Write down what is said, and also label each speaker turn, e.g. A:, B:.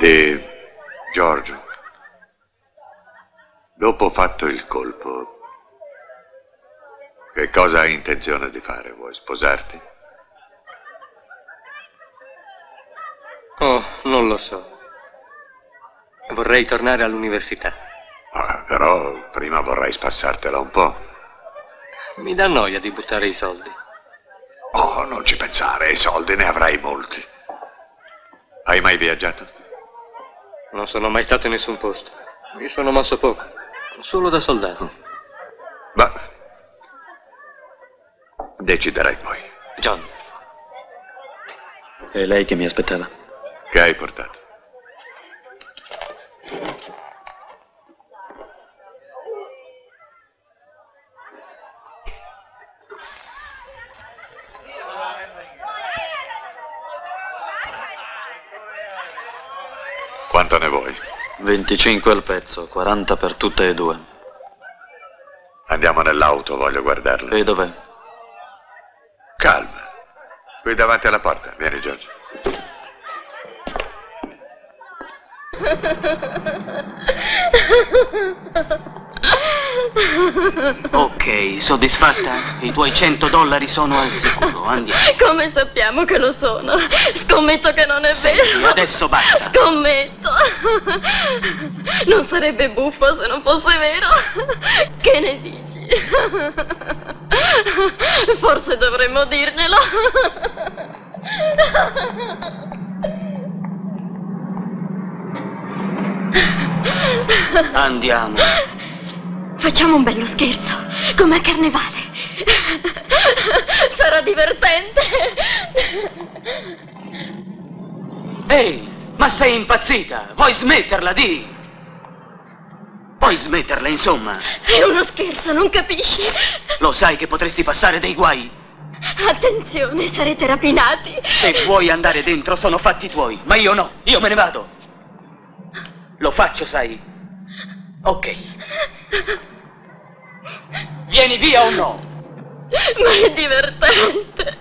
A: Senti, Giorgio, dopo fatto il colpo, che cosa hai intenzione di fare? Vuoi sposarti?
B: Oh, non lo so. Vorrei tornare all'università.
A: Però prima vorrei spassartela un po'.
B: Mi dà noia di buttare i soldi.
A: Oh, non ci pensare, i soldi ne avrai molti. Hai mai viaggiato?
B: Non sono mai stato in nessun posto. Mi sono mosso poco, solo da soldato.
A: Ma deciderai poi.
B: John.
C: È lei che mi aspettava?
A: Che hai portato? Quanto ne vuoi?
C: 25 al pezzo, 40 per tutte e due.
A: Andiamo nell'auto, voglio guardarle.
C: E dov'è?
A: Calma. Qui davanti alla porta. Vieni, Giorgio.
D: Ok, soddisfatta? I tuoi $100 sono al sicuro, andiamo.
E: Come sappiamo che lo sono? Scommetto che non è vero.
D: Senti, adesso basta.
E: Scommetto. Non sarebbe buffo se non fosse vero. Che ne dici? Forse dovremmo dirglielo.
D: Andiamo.
E: Facciamo un bello scherzo, come a carnevale. Sarà divertente.
D: Ehi, ma sei impazzita? Vuoi smetterla, di? Puoi smetterla, insomma.
E: È uno scherzo, non capisci?
D: Lo sai che potresti passare dei guai?
E: Attenzione, sarete rapinati.
D: Se vuoi andare dentro sono fatti tuoi, ma io no, io me ne vado. Lo faccio, sai? Ok. Vieni via o no?
E: Ma è divertente.